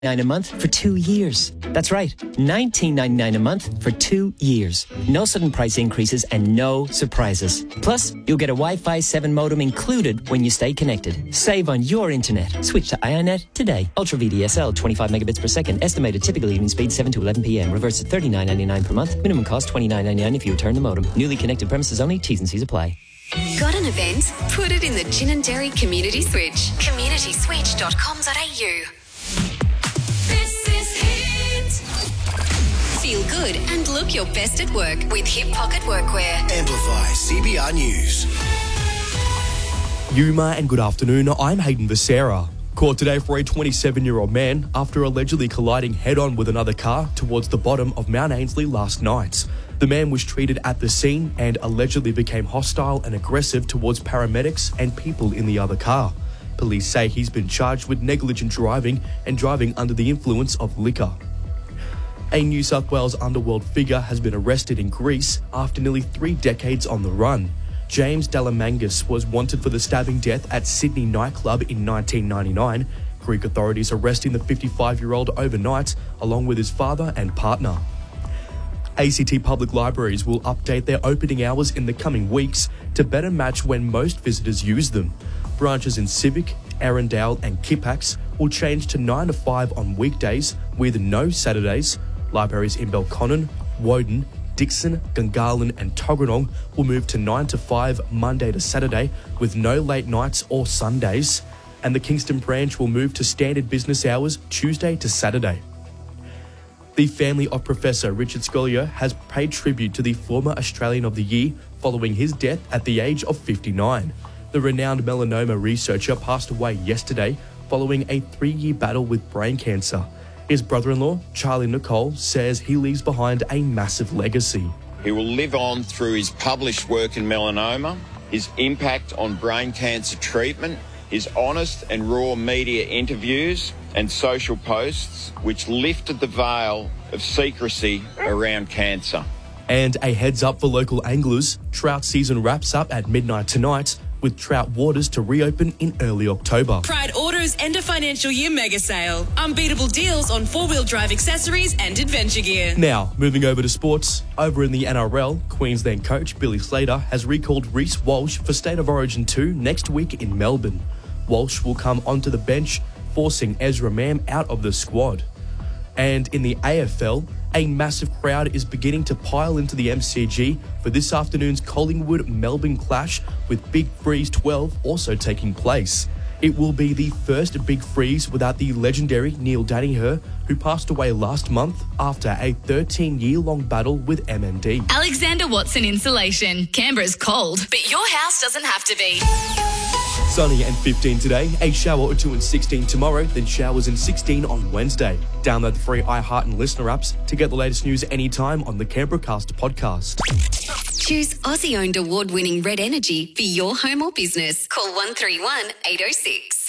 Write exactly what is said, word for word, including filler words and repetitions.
nine a month for two years. That's right, nineteen ninety-nine a month for two years. No sudden price increases and no surprises. Plus, you'll get a Wi-Fi seven modem included when you stay connected. Save on your internet. Switch to iONet today. Ultra V D S L, twenty-five megabits per second. Estimated typical evening speed seven to eleven p.m. Reverse at thirty-nine ninety-nine per month. Minimum cost twenty-nine ninety-nine if you return the modem. Newly connected premises only. T's and C's apply. Got an event? Put it in the Gin and Dairy Community Switch. community switch dot com dot a u. This is Hit. Feel good and look your best at work with Hip Pocket Workwear. Amplify C B R News. Yuma and good afternoon. I'm Hayden Becerra. Caught today for a twenty-seven-year-old man after allegedly colliding head-on with another car towards the bottom of Mount Ainslie last night. The man was treated at the scene and allegedly became hostile and aggressive towards paramedics and people in the other car. Police say he's been charged with negligent driving and driving under the influence of liquor. A New South Wales underworld figure has been arrested in Greece after nearly three decades on the run. James Delamangas was wanted for the stabbing death at Sydney nightclub in nineteen ninety-nine. Greek authorities arresting the fifty-five-year-old overnight, along with his father and partner. A C T Public Libraries will update their opening hours in the coming weeks to better match when most visitors use them. Branches in Civic, Arundel and Kippax will change to nine to five on weekdays with no Saturdays. Libraries in Belconnen, Woden, Dixon, Gungahlin and Tuggeranong will move to nine to five Monday to Saturday with no late nights or Sundays. And the Kingston branch will move to standard business hours Tuesday to Saturday. The family of Professor Richard Scolyer has paid tribute to the former Australian of the Year following his death at the age of fifty-nine. The renowned melanoma researcher passed away yesterday following a three-year battle with brain cancer. His brother-in-law, Charlie Nicole, says he leaves behind a massive legacy. He will live on through his published work in melanoma, his impact on brain cancer treatment, his honest and raw media interviews and social posts which lifted the veil of secrecy around cancer. And a heads up for local anglers, trout season wraps up at midnight tonight, with trout waters to reopen in early October. Pride Auto's end of financial year mega sale. Unbeatable deals on four-wheel drive accessories and adventure gear. Now, moving over to sports. Over in the N R L, Queensland coach Billy Slater has recalled Reece Walsh for State of Origin two next week in Melbourne. Walsh will come onto the bench, forcing Ezra Mam out of the squad. And in the A F L, a massive crowd is beginning to pile into the M C G for this afternoon's Collingwood-Melbourne clash, with Big Freeze twelve also taking place. It will be the first Big Freeze without the legendary Neil Daniher, who passed away last month after a thirteen-year-long battle with M N D. Alexander Watson Insulation. Canberra's cold, but your house doesn't have to be. Sunny and fifteen today, a shower or two and sixteen tomorrow, then showers and sixteen on Wednesday. Download the free iHeart and Listener apps to get the latest news anytime on the Canberracast podcast. Choose Aussie-owned award-winning Red Energy for your home or business. Call one three one, eight oh six.